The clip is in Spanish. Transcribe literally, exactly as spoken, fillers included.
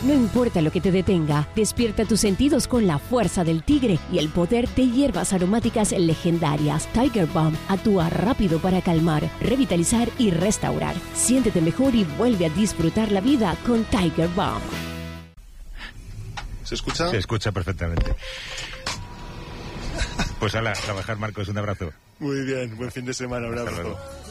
No importa lo que te detenga, despierta tus sentidos con la fuerza del tigre y el poder de hierbas aromáticas legendarias. Tiger Balm actúa rápido para calmar, revitalizar y restaurar. Siéntete mejor y vuelve a disfrutar la vida con Tiger Balm. ¿Se escucha? Se escucha perfectamente. Pues ala, trabajar, Marcos, un abrazo. Muy bien, buen fin de semana, un abrazo.